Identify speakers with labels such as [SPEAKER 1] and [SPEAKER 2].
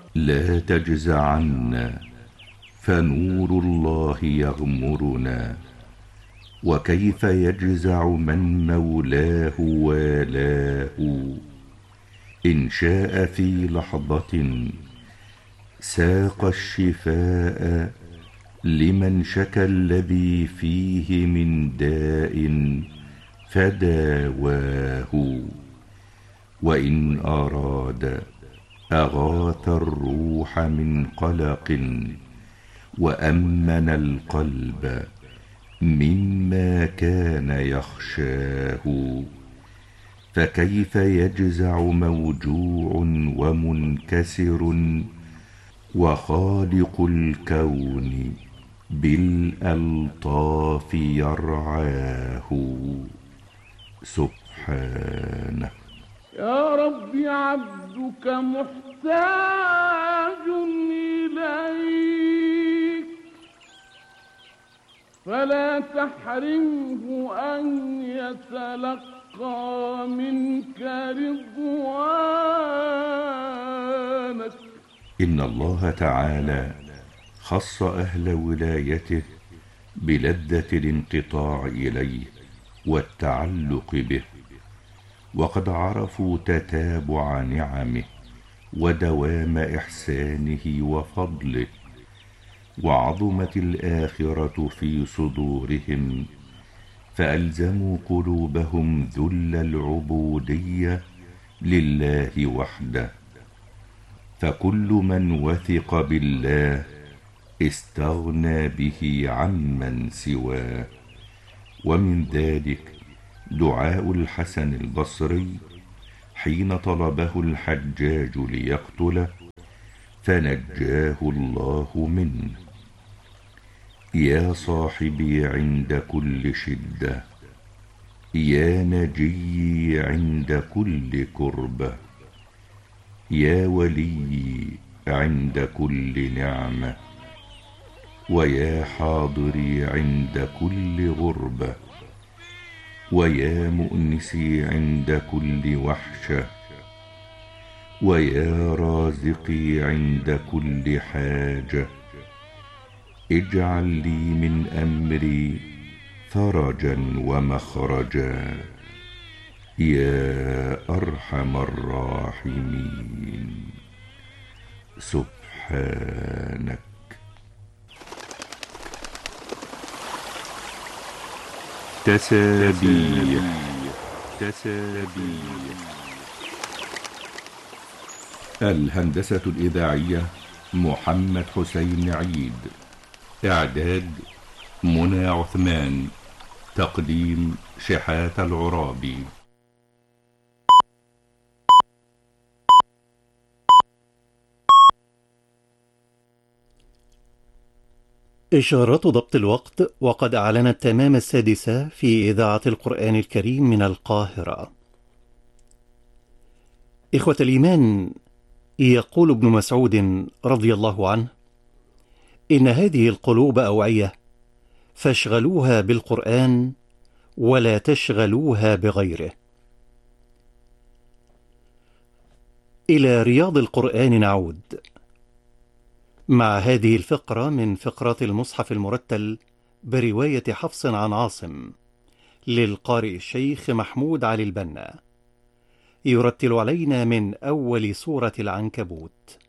[SPEAKER 1] لا تجزعن فنور الله يغمرنا، وكيف يجزع من مولاه والاه. إن شاء في لحظة ساق الشفاء لمن شكى الذي فيه من داء فداواه. وإن أراد أغاث الروح من قلق، وأمن القلب مما كان يخشاه. فكيف يجزع موجوع ومنكسر، وخالق الكون بالألطاف يرعاه سبحانه.
[SPEAKER 2] يا رب عبدك محتاج إليك، فلا تحرمه أن يتلقى منك رضوانك.
[SPEAKER 1] إن الله تعالى خص أهل ولايته بلذة الانقطاع إليه والتعلق به، وقد عرفوا تتابع نعمه ودوام إحسانه وفضله، وعظمت الآخرة في صدورهم، فألزموا قلوبهم ذل العبودية لله وحده. فكل من وثق بالله استغنى به عمن سواه. ومن ذلك دعاء الحسن البصري حين طلبه الحجاج ليقتله فنجاه الله منه: يا صاحبي عند كل شدة، يا نجي عند كل كربة، يا ولي عند كل نعمة، ويا حاضري عند كل غربة، ويا مؤنسي عند كل وحشة، ويا رازقي عند كل حاجة. اجعل لي من أمري فرجا ومخرجا يا أرحم الراحمين سبحانك. تسابيح. الهندسة الإذاعية محمد حسين عيد. إعداد منى عثمان. تقديم شحات العرابي.
[SPEAKER 3] إشارات ضبط الوقت، وقد أعلنت تمام 6 في إذاعة القرآن الكريم من القاهرة. إخوة الإيمان، يقول ابن مسعود رضي الله عنه: إن هذه القلوب أوعية، فاشغلوها بالقرآن ولا تشغلوها بغيره. إلى رياض القرآن نعود مع هذه الفقرة من فقرات المصحف المرتل برواية حفص عن عاصم للقارئ الشيخ محمود علي البنا، يرتل علينا من أول سورة العنكبوت.